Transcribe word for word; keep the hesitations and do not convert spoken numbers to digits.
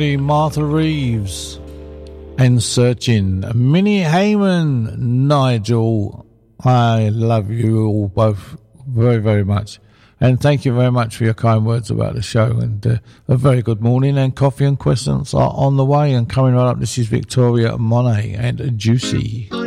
Martha Reeves and Searching. Minnie Heyman, Nigel, I love you all both very, very much. And thank you very much for your kind words about the show. And uh, a very good morning. And coffee and questions are on the way. And coming right up, this is Victoria Monet and Juicy.